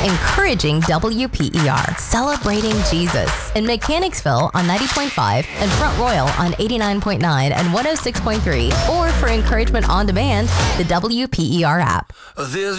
Encouraging WPER, celebrating Jesus in Mechanicsville on 90.5 and Front Royal on 89.9 and 106.3, or for encouragement on demand, the WPER app. There's